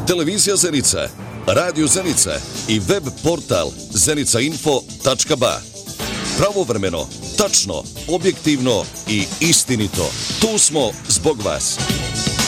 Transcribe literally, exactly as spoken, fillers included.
Televizija Zenica, Radio Zenica i web portal zenica info tačka ba. Pravovremeno, tačno, objektivno i istinito. Tu smo zbog vas.